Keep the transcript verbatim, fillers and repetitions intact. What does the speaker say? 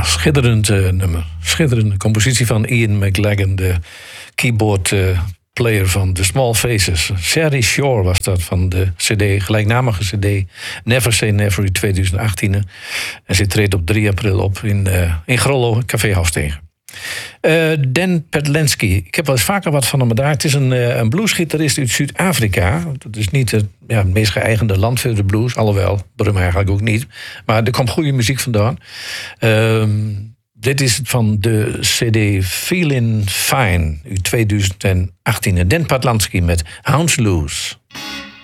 schitterend uh, nummer. Schitterende compositie van Ian McLagan, de keyboard uh, player van The Small Faces. Sherry Shore was dat van de cd, gelijknamige cd Never Say Never in twintig achttien. En ze treedt op drie april op in, uh, in Grollo, Café Hofstegen. Uh, Dan Pedlensky. Ik heb wel eens vaker wat van hem bedaard. Het is een, uh, een bluesgitarist uit Zuid-Afrika. Dat is niet het, ja, het meest geëigende land voor de blues. Alhoewel, Brum eigenlijk ook niet. Maar er komt goede muziek vandaan. Uh, dit is van de cd Feelin' Fine uit twintig achttien. Dan Pedlensky met Hounds Loose.